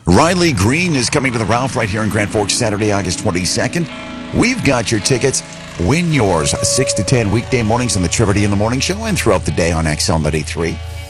Riley Green is coming to the Ralph right here in Grand Forks Saturday, August 22nd. We've got your tickets. Win yours 6 to 10 weekday mornings on the Trevor D in the Morning Show and throughout the day on XL 93.